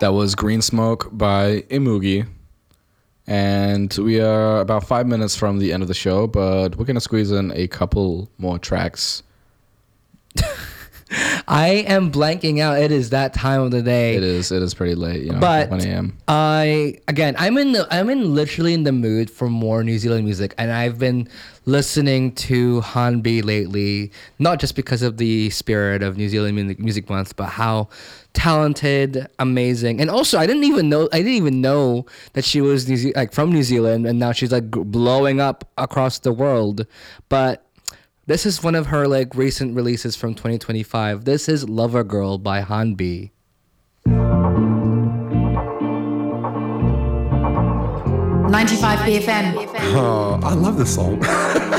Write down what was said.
That was Green Smoke by Imugi. And we are about 5 minutes from the end of the show, but we're going to squeeze in a couple more tracks. I am blanking out. It is that time of the day. It is pretty late, but 1 a.m. I'm literally in the mood for more New Zealand music, and I've been listening to Hanbi lately, not just because of the spirit of New Zealand Music Month, but how talented, amazing, and also I didn't even know that she was from New Zealand, and now she's like blowing up across the world. But this is one of her like recent releases from 2025. This is Lover Girl by Hanbi. 95 BFM. Oh, I love this song.